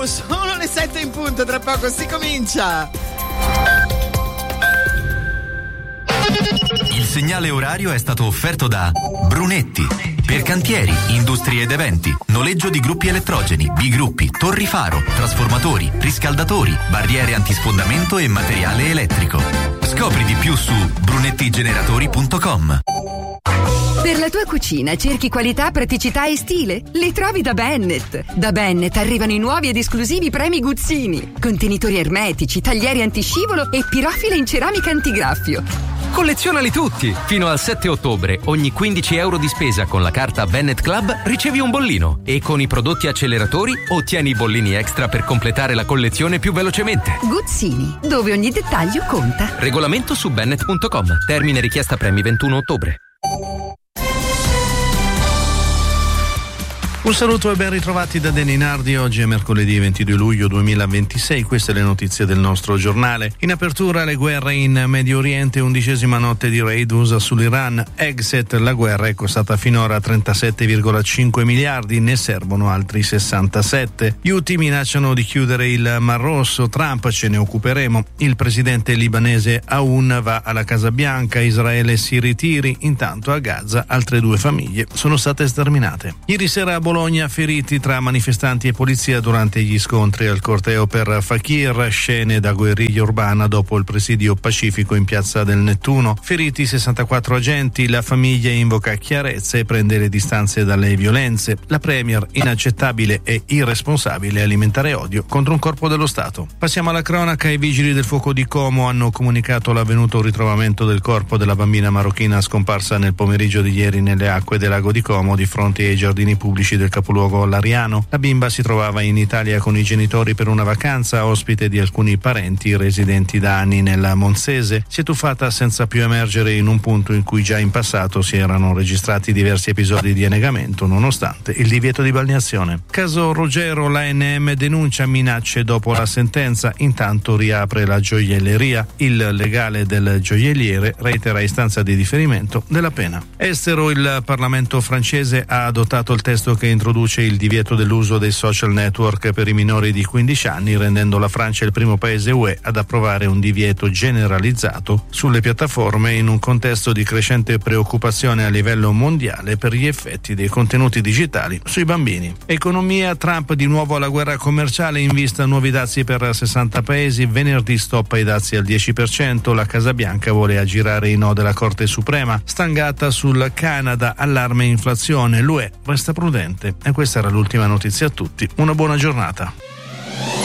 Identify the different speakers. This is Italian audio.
Speaker 1: sono le 7 in punto, tra poco si comincia.
Speaker 2: Il segnale orario è stato offerto da Brunetti. Per cantieri, industrie ed eventi, noleggio di gruppi elettrogeni, bigruppi, torri faro, trasformatori, riscaldatori, barriere antisfondamento e materiale elettrico. Scopri di più su brunettigeneratori.com.
Speaker 3: Per la tua cucina cerchi qualità, praticità e stile? Li trovi da Bennett. Da Bennett arrivano i nuovi ed esclusivi premi Guzzini. Contenitori ermetici, taglieri antiscivolo e pirofile in ceramica antigraffio.
Speaker 4: Collezionali tutti! Fino al 7 ottobre, ogni 15 euro di spesa con la carta Bennett Club ricevi un bollino e con i prodotti acceleratori ottieni i bollini extra per completare la collezione più velocemente.
Speaker 3: Guzzini, dove ogni dettaglio conta.
Speaker 4: Regolamento su bennett.com. Termine richiesta premi 21 ottobre.
Speaker 5: Un saluto e ben ritrovati da Danny Nardi. Oggi è mercoledì 22 luglio 2026, queste le notizie del nostro giornale. In apertura le guerre in Medio Oriente, 11ª notte di raid USA sull'Iran. Exit, la guerra è costata finora 37,5 miliardi, ne servono altri 67. Gli Houthi minacciano di chiudere il Mar Rosso, Trump ce ne occuperemo. Il presidente libanese Aoun va alla Casa Bianca, Israele si ritiri, intanto a Gaza altre 2 famiglie sono state sterminate. Ieri sera a Bologna feriti tra manifestanti e polizia durante gli scontri al corteo per Fakir, scene da guerriglia urbana dopo il presidio pacifico in piazza del Nettuno. Feriti 64 agenti, la famiglia invoca chiarezza e prende le distanze dalle violenze. La premier, inaccettabile e irresponsabile alimentare odio contro un corpo dello Stato. Passiamo alla cronaca. I vigili del fuoco di Como hanno comunicato l'avvenuto ritrovamento del corpo della bambina marocchina scomparsa nel pomeriggio di ieri nelle acque del lago di Como di fronte ai giardini pubblici del capoluogo lariano. La bimba si trovava in Italia con i genitori per una vacanza, ospite di alcuni parenti residenti da anni nella Monzese. Si è tuffata senza più emergere in un punto in cui già in passato si erano registrati diversi episodi di annegamento nonostante il divieto di balneazione. Caso Ruggero, l'ANM denuncia minacce dopo la sentenza, intanto riapre la gioielleria. Il legale del gioielliere reitera istanza di differimento della pena. Estero, il Parlamento francese ha adottato il testo che introduce il divieto dell'uso dei social network per i minori di 15 anni, rendendo la Francia il primo paese UE ad approvare un divieto generalizzato sulle piattaforme in un contesto di crescente preoccupazione a livello mondiale per gli effetti dei contenuti digitali sui bambini. Economia, Trump di nuovo alla guerra commerciale, in vista nuovi dazi per 60 paesi, venerdì stop ai dazi al 10%, la Casa Bianca vuole aggirare i no della Corte Suprema, stangata sul Canada, allarme inflazione, l'UE resta prudente. E questa era l'ultima notizia a tutti. Una buona giornata.